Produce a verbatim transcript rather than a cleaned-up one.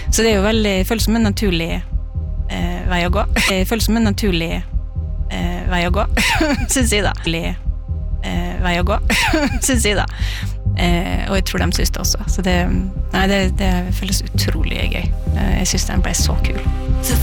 Så det er jo veldig, det føles som en naturlig eh, vei å gå. Det føles som en naturlig eh, vei å gå, synes jeg da. Eh, vei å gå, synes jeg da. Eh, og jeg tror de synes det også. Så det, nei, det, det føles utrolig gøy. Eh, jeg synes den ble så kul.